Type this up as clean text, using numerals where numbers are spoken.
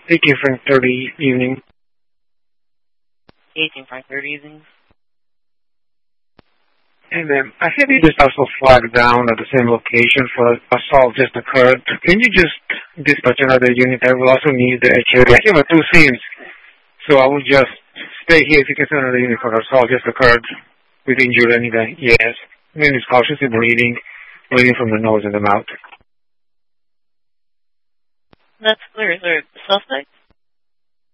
18:30 evening. 18:30 evening. Hey, ma'am, I have you just also flagged down at the same location for assault just occurred. Can you just dispatch another unit? I will also need the HOD. I have two scenes, so I will just stay here if you can send another unit for assault just occurred with injury anything. Yes. Man is cautiously bleeding from the nose and the mouth. That's clear. Is there a suspect?